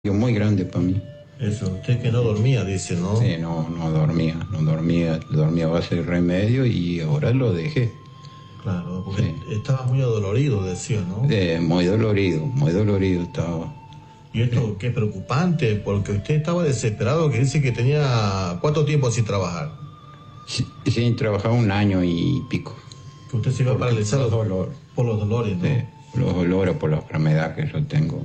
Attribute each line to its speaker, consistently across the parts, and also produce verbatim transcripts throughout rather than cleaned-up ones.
Speaker 1: Muy grande para mí.
Speaker 2: Eso, usted que no dormía, dice, ¿no?
Speaker 1: Sí, no, no dormía, no dormía, dormía a base de remedio y ahora lo dejé.
Speaker 2: Claro, porque
Speaker 1: Sí.
Speaker 2: estaba muy adolorido, decía, ¿no?
Speaker 1: Eh, muy dolorido, muy dolorido estaba.
Speaker 2: Y esto, qué preocupante, porque usted estaba desesperado, que dice que tenía ¿cuánto tiempo sin trabajar?
Speaker 1: Sí, sí, trabajaba un año y pico.
Speaker 2: Que usted se iba
Speaker 1: Por
Speaker 2: paralizado
Speaker 1: los dolores.
Speaker 2: por los dolores, ¿no?
Speaker 1: Sí, los dolores por la enfermedad que yo tengo.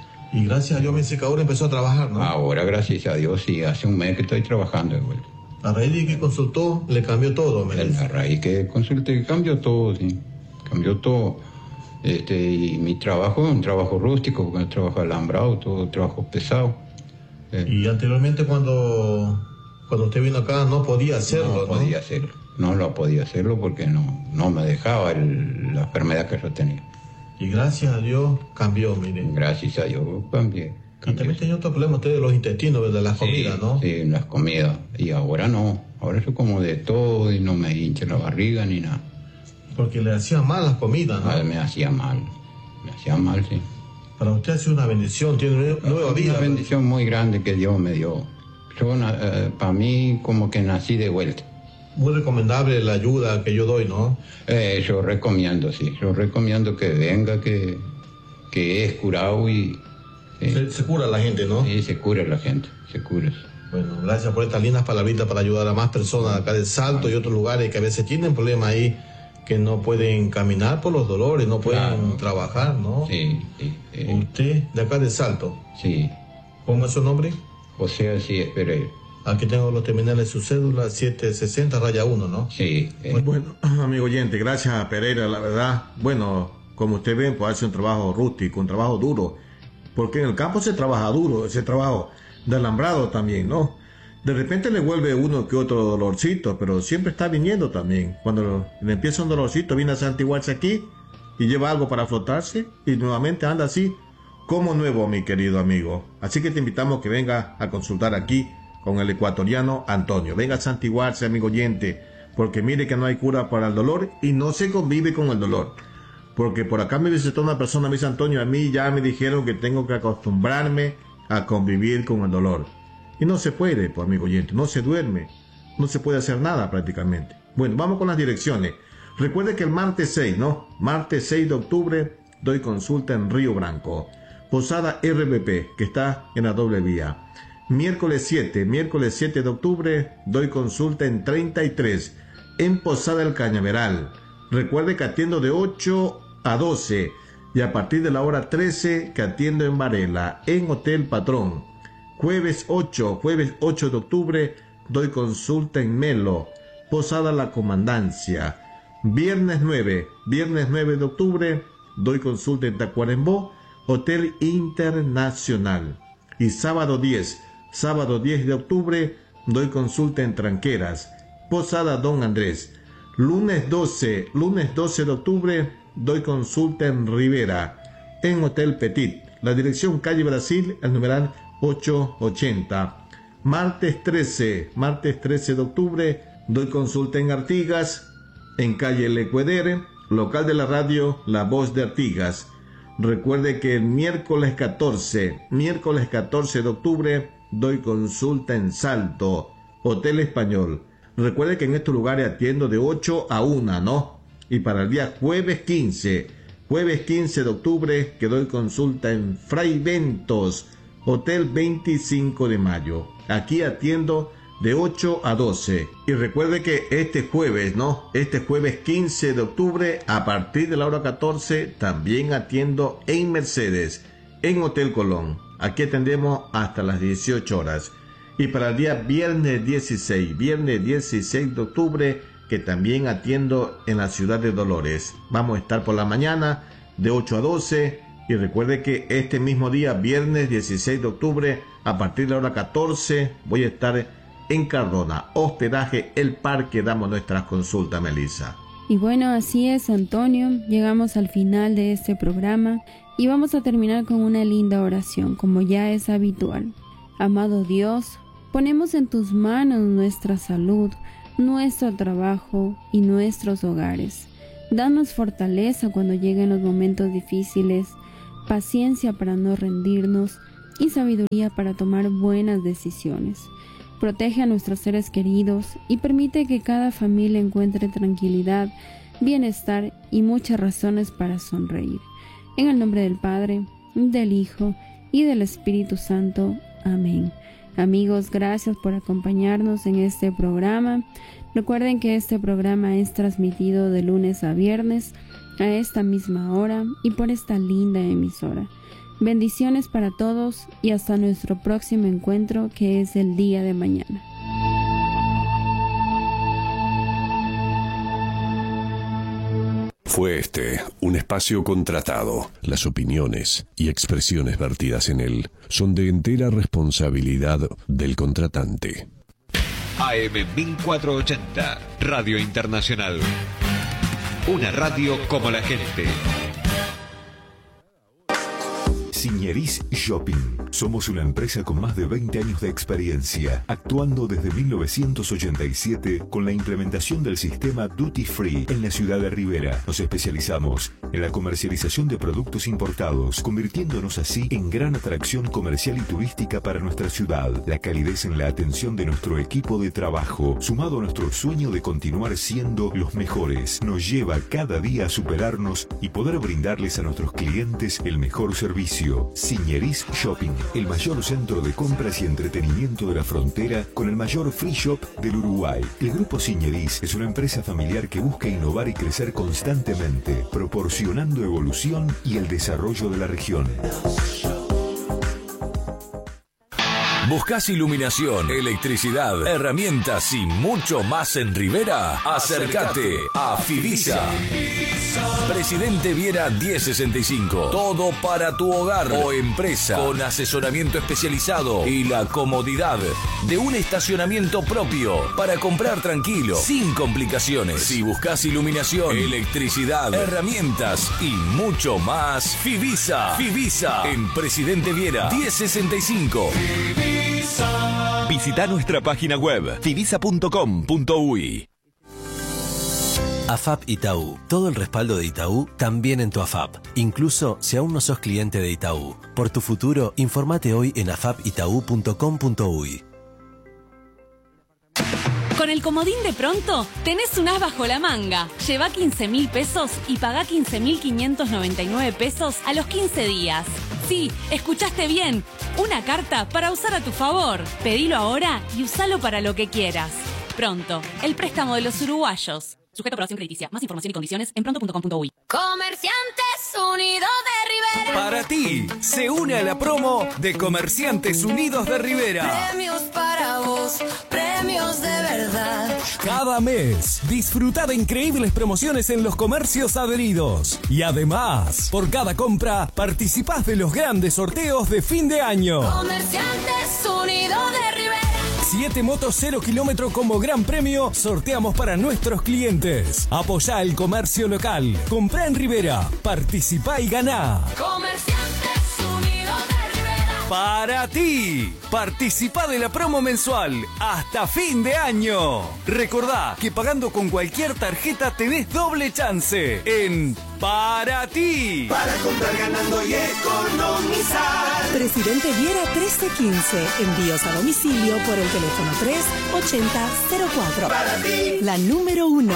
Speaker 2: Y gracias a Dios me dice que ahora empezó a trabajar, ¿no?
Speaker 1: Ahora, gracias a Dios, sí, hace un mes que estoy trabajando de vuelta.
Speaker 2: A raíz de que consultó, le cambió todo, me dice.
Speaker 1: A raíz que consulté, cambió todo, sí, cambió todo. Este, y mi trabajo es un trabajo rústico, porque es trabajo alambrado, todo trabajo pesado. Eh,
Speaker 2: Y anteriormente cuando, cuando usted vino acá no podía hacerlo, ¿no?
Speaker 1: No podía hacerlo, no lo podía hacerlo porque no, no me dejaba el, la enfermedad que yo tenía.
Speaker 2: Y gracias a Dios cambió, mire.
Speaker 1: Gracias a Dios cambié.
Speaker 2: Y
Speaker 1: cambié.
Speaker 2: también tenía otro problema usted de los intestinos, de las
Speaker 1: Sí,
Speaker 2: comidas, ¿no?
Speaker 1: Sí, las comidas. Y ahora no, ahora yo como de todo y no me hincha la barriga ni nada.
Speaker 2: Porque le hacían mal las comidas, ¿no?
Speaker 1: Ah, me hacía mal, me hacía mal, sí.
Speaker 2: Para usted ha sido una bendición, tiene una nueva vida.
Speaker 1: Una bendición muy grande que Dios me dio. Yo, eh, para mí, como que nací de vuelta.
Speaker 2: Muy recomendable la ayuda que yo doy, ¿no?
Speaker 1: Eh, yo recomiendo, sí, yo recomiendo que venga, que, que es curado y... Sí,
Speaker 2: Se, se cura la gente, ¿no?
Speaker 1: sí, se cura la gente, se cura.
Speaker 2: Bueno, gracias por estas lindas palabritas para ayudar a más personas acá de Salto y otros lugares que a veces tienen problemas ahí, que no pueden caminar por los dolores, no pueden
Speaker 1: Claro.
Speaker 2: trabajar, ¿no?
Speaker 1: Sí, sí, eh,
Speaker 2: Usted de acá de Salto,
Speaker 1: sí.
Speaker 2: ¿cómo es su nombre?
Speaker 1: José así es Pereira.
Speaker 2: Aquí tengo los terminales de su cédula siete sesenta raya uno, ¿no?
Speaker 1: Sí. eh,
Speaker 2: Pues bueno, amigo oyente, gracias a Pereira, la verdad, bueno, como usted ve, pues hace un trabajo rústico, un trabajo duro, porque en el campo se trabaja duro, ese trabajo de alambrado también, ¿no? De repente le vuelve uno que otro dolorcito, pero siempre está viniendo también. Cuando le empieza un dolorcito, viene a santiguarse aquí y lleva algo para frotarse y nuevamente anda así como nuevo, mi querido amigo. Así que te invitamos que venga a consultar aquí con el ecuatoriano Antonio. Venga a santiguarse, amigo oyente, porque mire que no hay cura para el dolor y no se convive con el dolor. Porque por acá me visitó una persona, me dice Antonio, a mí ya me dijeron que tengo que acostumbrarme a convivir con el dolor. Y no se puede, pues, amigo oyente, no se duerme, no se puede hacer nada prácticamente. Bueno, vamos con las direcciones. Recuerde que el martes seis, ¿no? Martes seis de octubre doy consulta en Río Branco. Posada R B P, que está en la doble vía. Miércoles siete, miércoles siete de octubre doy consulta en treinta y tres, en Posada El Cañaveral. Recuerde que atiendo de ocho a doce y a partir de la hora trece que atiendo en Varela, en Hotel Patrón. Jueves ocho, jueves ocho de octubre doy consulta en Melo, Posada La Comandancia. Viernes nueve, viernes nueve de octubre doy consulta en Tacuarembó, Hotel Internacional. Y sábado diez, sábado diez de octubre doy consulta en Tranqueras, Posada Don Andrés. Lunes doce, lunes doce de octubre doy consulta en Rivera, en Hotel Petit. La dirección calle Brasil, el numeral ochocientos ochenta. Martes trece, martes trece de octubre doy consulta en Artigas, en calle Lecuedere, local de la radio La Voz de Artigas. Recuerde que el miércoles catorce, miércoles catorce de octubre doy consulta en Salto, Hotel Español. Recuerde que en estos lugares atiendo de ocho a una, ¿no? Y para el día jueves quince, jueves quince de octubre que doy consulta en Fray Ventos, Hotel veinticinco de mayo. Aquí atiendo de ocho a doce. Y recuerde que este jueves, ¿no? Este jueves quince de octubre, a partir de la hora catorce, también atiendo en Mercedes, en Hotel Colón. Aquí atendemos hasta las dieciocho horas. Y para el día viernes dieciséis, viernes dieciséis de octubre, que también atiendo en la ciudad de Dolores. Vamos a estar por la mañana de ocho a doce. Y recuerde que este mismo día, viernes dieciséis de octubre, a partir de la hora catorce, voy a estar en Cardona, hospedaje El Parque, damos nuestras consultas, Melissa.
Speaker 3: Y bueno, así es, Antonio, llegamos al final de este programa y vamos a terminar con una linda oración, como ya es habitual. Amado Dios, ponemos en tus manos nuestra salud, nuestro trabajo y nuestros hogares. Danos fortaleza cuando lleguen los momentos difíciles, paciencia para no rendirnos y sabiduría para tomar buenas decisiones. Protege a nuestros seres queridos y permite que cada familia encuentre tranquilidad, bienestar y muchas razones para sonreír. En el nombre del Padre, del Hijo y del Espíritu Santo. Amén. Amigos, gracias por acompañarnos en este programa. Recuerden que este programa es transmitido de lunes a viernes a esta misma hora y por esta linda emisora. Bendiciones para todos y hasta nuestro próximo encuentro, que es el día de mañana.
Speaker 4: Fue este un espacio contratado. Las opiniones y expresiones vertidas en él son de entera responsabilidad del contratante.
Speaker 5: A M mil cuatrocientos ochenta, Radio Internacional. Una radio como la gente.
Speaker 6: Signeris Shopping. Somos una empresa con más de veinte años de experiencia, actuando desde mil novecientos ochenta y siete con la implementación del sistema Duty Free en la ciudad de Rivera. Nos especializamos en la comercialización de productos importados, convirtiéndonos así en gran atracción comercial y turística para nuestra ciudad. La calidez en la atención de nuestro equipo de trabajo, sumado a nuestro sueño de continuar siendo los mejores, nos lleva cada día a superarnos y poder brindarles a nuestros clientes el mejor servicio. Signeris Shopping, el mayor centro de compras y entretenimiento de la frontera con el mayor free shop del Uruguay. El Grupo Signeris es una empresa familiar que busca innovar y crecer constantemente, proporcionando evolución y el desarrollo de la región.
Speaker 7: ¿Buscás iluminación, electricidad, herramientas y mucho más en Rivera? Acércate a Fivisa. Presidente Viera mil sesenta y cinco. Todo para tu hogar o empresa, con asesoramiento especializado y la comodidad de un estacionamiento propio para comprar tranquilo, sin complicaciones. Si buscas iluminación, electricidad, herramientas y mucho más, Fivisa. Fivisa en Presidente Viera mil sesenta y cinco.
Speaker 5: Visita nuestra página web fivisa punto com punto uy.
Speaker 8: A F A P Itaú. Todo el respaldo de Itaú también en tu A F A P. Incluso si aún no sos cliente de Itaú. Por tu futuro, informate hoy en afapitau punto com punto uy.
Speaker 9: Con el comodín de Pronto, tenés un as bajo la manga. Lleva quince mil pesos y pagá quince mil quinientos noventa y nueve pesos a los quince días. Sí, escuchaste bien. Una carta para usar a tu favor. Pedilo ahora y usalo para lo que quieras. Pronto, el préstamo de los uruguayos. Sujeto a aprobación crediticia. Más información y condiciones en pronto punto com punto uy.
Speaker 10: Comerciantes Unidos de Rivera.
Speaker 11: Para ti, se une a la promo de Comerciantes Unidos de Rivera.
Speaker 10: Premios para vos, premios de verdad.
Speaker 11: Cada mes, disfruta de increíbles promociones en los comercios adheridos. Y además, por cada compra, participás de los grandes sorteos de fin de año.
Speaker 10: Comerciantes Unidos de Rivera.
Speaker 11: Siete motos cero kilómetro como gran premio sorteamos para nuestros clientes. Apoyá el comercio local. Comprá en Rivera. Participá y ganá.
Speaker 10: Comerciantes Unidos de Rivera.
Speaker 11: Para ti. Participá de la promo mensual hasta fin de año. Recordá que pagando con cualquier tarjeta tenés doble chance en Para ti.
Speaker 12: Para comprar ganando y economizar.
Speaker 13: Presidente Viera trece quince. Envíos a domicilio por el teléfono tres ochenta cero cuatro.
Speaker 12: Para ti.
Speaker 13: La número uno.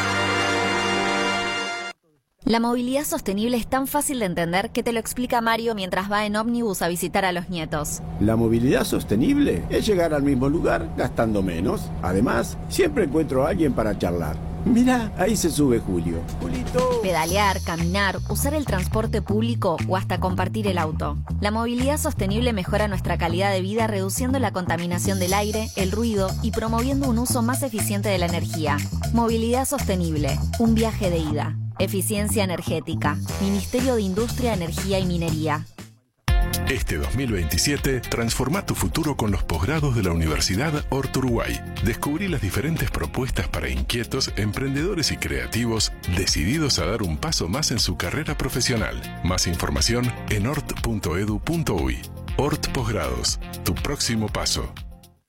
Speaker 14: La movilidad sostenible es tan fácil de entender que te lo explica Mario mientras va en ómnibus a visitar a los nietos.
Speaker 15: La movilidad sostenible es llegar al mismo lugar gastando menos. Además, siempre encuentro a alguien para charlar. Mirá, ahí se sube Julio. Julito.
Speaker 14: Pedalear, caminar, usar el transporte público o hasta compartir el auto. La movilidad sostenible mejora nuestra calidad de vida reduciendo la contaminación del aire, el ruido y promoviendo un uso más eficiente de la energía. Movilidad sostenible, un viaje de ida. Eficiencia energética. Ministerio de Industria, Energía y Minería.
Speaker 4: Este dos mil veintisiete, transforma tu futuro con los posgrados de la Universidad Hort Uruguay. Descubrí las diferentes propuestas para inquietos, emprendedores y creativos decididos a dar un paso más en su carrera profesional. Más información en hort punto edu punto uy. Hort Posgrados, tu próximo paso.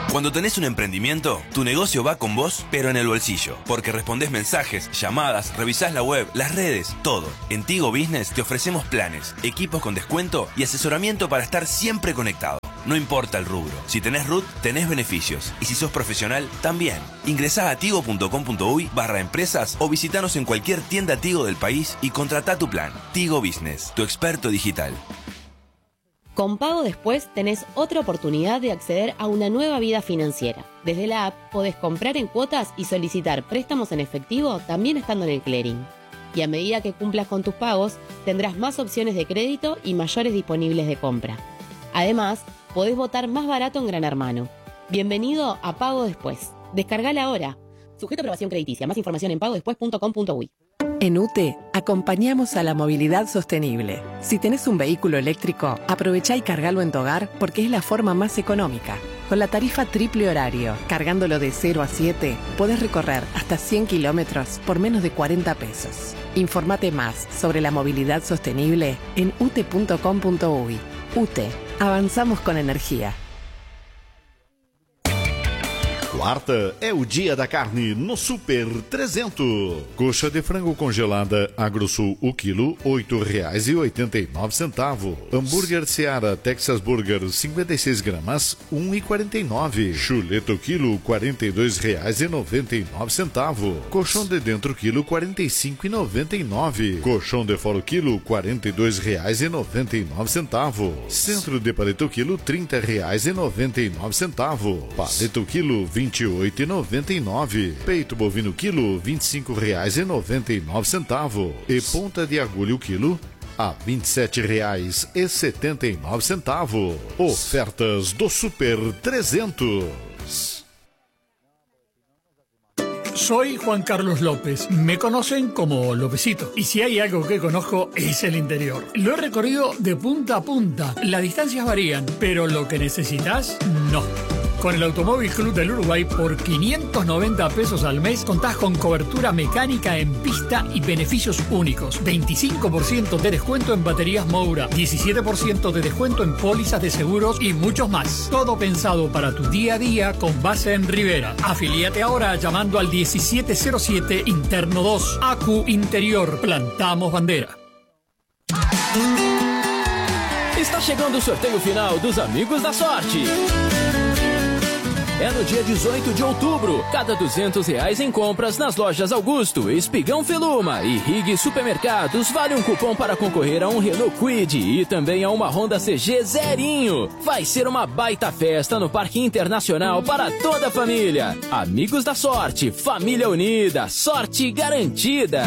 Speaker 16: Cuando tenés un emprendimiento, tu negocio va con vos, pero en el bolsillo. Porque respondés mensajes, llamadas, revisás la web, las redes, todo. En Tigo Business te ofrecemos planes, equipos con descuento y asesoramiento para estar siempre conectado. No importa el rubro. Si tenés R U T, tenés beneficios. Y si sos profesional, también. Ingresá a tigo.com.uy barra empresas o visitanos en cualquier tienda Tigo del país y contratá tu plan. Tigo Business, tu experto digital.
Speaker 17: Con Pago Después tenés otra oportunidad de acceder a una nueva vida financiera. Desde la app podés comprar en cuotas y solicitar préstamos en efectivo también estando en el clearing. Y a medida que cumplas con tus pagos, tendrás más opciones de crédito y mayores disponibles de compra. Además, podés votar más barato en Gran Hermano. Bienvenido a Pago Después. Descargala ahora. Sujeto a aprobación crediticia. Más información en pago después punto com punto uy.
Speaker 18: En U T E acompañamos a la movilidad sostenible. Si tenés un vehículo eléctrico, aprovechá y cargalo en tu hogar porque es la forma más económica. Con la tarifa triple horario, cargándolo de cero a siete, podés recorrer hasta cien kilómetros por menos de cuarenta pesos. Informate más sobre la movilidad sostenible en u t e punto com punto uy. U T E, avanzamos con energía.
Speaker 19: Quarta é o dia da carne no Super trezentos. Coxa de frango congelada Agrosul o quilo oito reais e oitenta e nove centavos. Hambúrguer Seara Texas Burger cinquenta e seis gramas um e quarenta e nove. Chuleta o quilo quarenta e dois reais e noventa e nove centavos. Colchão de dentro quilo quarenta e cinco e noventa e nove. Colchão de fora quilo quarenta e dois reais e noventa e nove centavos. Centro de paleta o quilo trinta reais e noventa e nove centavos. Paleta o quilo vinte e oito reais e noventa e nove centavos. Peito bovino quilo vinte e cinco reais e noventa e nove centavos. E ponta de agulha o quilo a vinte e sete reais e setenta e nove centavos. Ofertas do Super trezentos.
Speaker 20: Soy Juan Carlos López. Me conocen como Lópezito. Y si hay algo que conozco es el interior. Lo he recorrido de punta a punta. Las distancias varían, pero lo que necesitas, no. Con el Automóvil Club del Uruguay, por quinientos noventa pesos al mes, contás con cobertura mecánica en pista y beneficios únicos. veinticinco por ciento de descuento en baterías Moura, diecisiete por ciento de descuento en pólizas de seguros y muchos más. Todo pensado para tu día a día con base en Rivera. Afilíate ahora llamando al diecisiete cero siete Interno dos. A Q Interior. Plantamos bandera.
Speaker 21: Está chegando o sorteio final dos Amigos da Sorte. É no dia dezoito de outubro. Cada duzentos reais em compras nas lojas Augusto, Espigão Feluma e Rig Supermercados vale um cupom para concorrer a um Renault Kwid e também a uma Honda C G zerinho. Vai ser uma baita festa no Parque Internacional para toda a família. Amigos da Sorte, família unida, sorte garantida.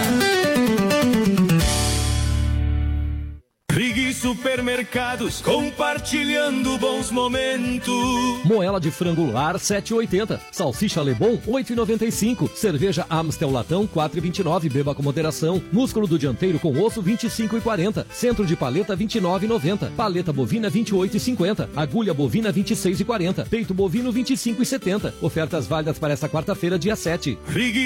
Speaker 22: Rig Supermercados, compartilhando bons momentos.
Speaker 23: Moela de frango lar sete e oitenta, salsicha Lebon oito e noventa e cinco, cerveja Amstel latão quatro e vinte e nove, beba com moderação. Músculo do dianteiro com osso vinte e cinco e quarenta, centro de paleta vinte e nove e noventa, paleta bovina vinte e oito e cinquenta, agulha bovina vinte e seis e quarenta, peito bovino vinte e cinco e setenta. Ofertas válidas para esta quarta-feira, dia sete.
Speaker 22: Rig